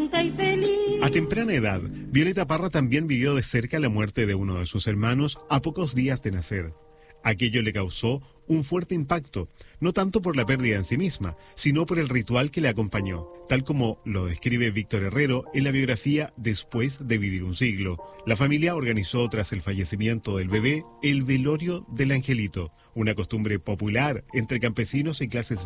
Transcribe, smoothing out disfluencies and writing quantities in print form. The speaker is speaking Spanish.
contenta y feliz. A temprana edad, Violeta Parra también vivió de cerca la muerte de uno de sus hermanos a pocos días de nacer. Aquello le causó un fuerte impacto, no tanto por la pérdida en sí misma, sino por el ritual que le acompañó, tal como lo describe Víctor Herrero en la biografía Después de vivir un siglo. La familia organizó tras el fallecimiento del bebé el velorio del angelito, una costumbre popular entre campesinos y clases